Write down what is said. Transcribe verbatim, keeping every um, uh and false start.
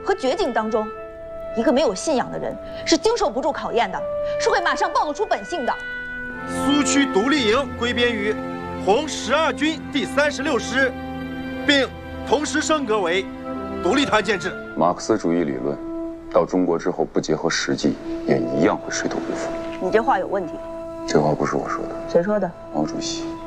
和绝境当中，一个没有信仰的人是经受不住考验的，是会马上暴露出本性的。 苏区独立营归编于红十二军第三十六师，并同时升格为独立团建制。 马克思主义理论到中国之后，不结合实际，也一样会水土不服。 你这话有问题。 这话不是我说的， 谁说的？ 毛主席。